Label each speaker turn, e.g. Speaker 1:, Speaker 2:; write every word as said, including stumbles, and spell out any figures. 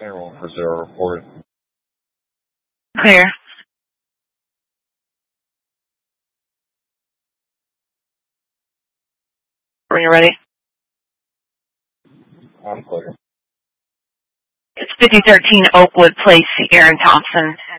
Speaker 1: Payroll for zero report.
Speaker 2: Clear. Are you ready?
Speaker 1: I'm clear.
Speaker 2: It's fifty thirteen Oakwood Place, Aaron Thompson.